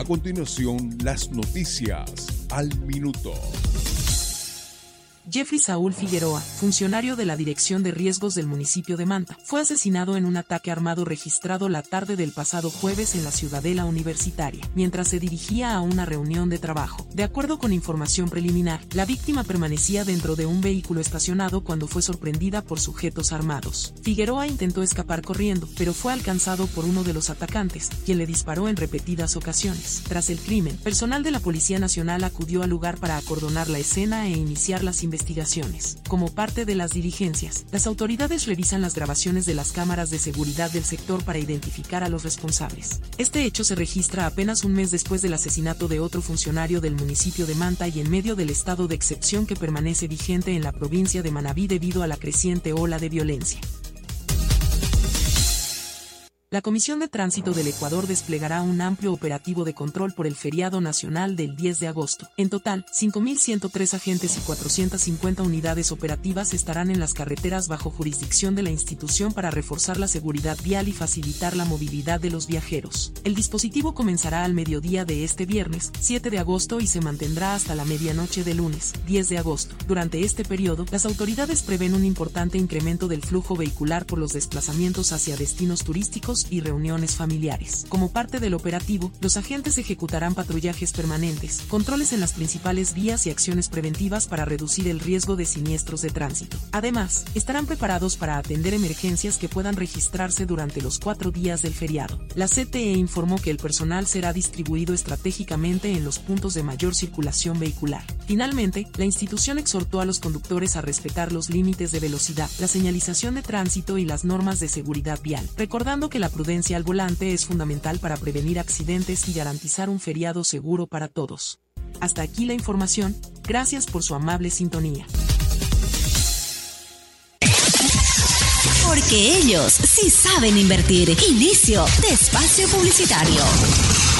A continuación, las noticias al minuto. Jeffrey Saúl Figueroa, funcionario de la Dirección de Riesgos del municipio de Manta, fue asesinado en un ataque armado registrado la tarde del pasado jueves en la Ciudadela Universitaria, mientras se dirigía a una reunión de trabajo. De acuerdo con información preliminar, la víctima permanecía dentro de un vehículo estacionado cuando fue sorprendida por sujetos armados. Figueroa intentó escapar corriendo, pero fue alcanzado por uno de los atacantes, quien le disparó en repetidas ocasiones. Tras el crimen, personal de la Policía Nacional acudió al lugar para acordonar la escena e iniciar las investigaciones. Como parte de las diligencias, las autoridades revisan las grabaciones de las cámaras de seguridad del sector para identificar a los responsables. Este hecho se registra apenas un mes después del asesinato de otro funcionario del municipio de Manta y en medio del estado de excepción que permanece vigente en la provincia de Manabí debido a la creciente ola de violencia. La Comisión de Tránsito del Ecuador desplegará un amplio operativo de control por el feriado nacional del 10 de agosto. En total, 5.103 agentes y 450 unidades operativas estarán en las carreteras bajo jurisdicción de la institución para reforzar la seguridad vial y facilitar la movilidad de los viajeros. El dispositivo comenzará al mediodía de este viernes, 7 de agosto y se mantendrá hasta la medianoche del lunes, 10 de agosto. Durante este periodo, las autoridades prevén un importante incremento del flujo vehicular por los desplazamientos hacia destinos turísticos y reuniones familiares. Como parte del operativo, los agentes ejecutarán patrullajes permanentes, controles en las principales vías y acciones preventivas para reducir el riesgo de siniestros de tránsito. Además, estarán preparados para atender emergencias que puedan registrarse durante los 4 días del feriado. La CTE informó que el personal será distribuido estratégicamente en los puntos de mayor circulación vehicular. Finalmente, la institución exhortó a los conductores a respetar los límites de velocidad, la señalización de tránsito y las normas de seguridad vial, recordando que la prudencia al volante es fundamental para prevenir accidentes y garantizar un feriado seguro para todos. Hasta aquí la información, gracias por su amable sintonía. Porque ellos sí saben invertir. Inicio de espacio publicitario.